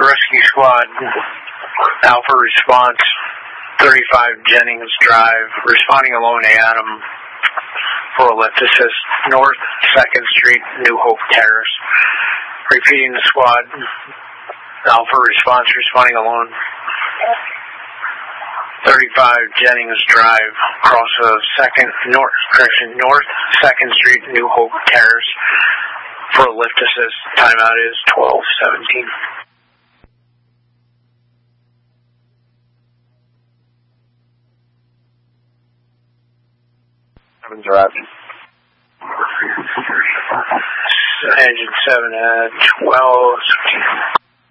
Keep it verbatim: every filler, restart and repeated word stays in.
Rescue Squad, Alpha Response, thirty-five Jennings Drive, responding alone to Adam for a lift assist, North second Street, New Hope Terrace. Repeating the squad, Alpha Response, responding alone, thirty-five Jennings Drive, cross of second North, correction, North second Street, New Hope Terrace, for a lift assist. Timeout is twelve seventeen. Seven's arriving. Engine seven at twelve.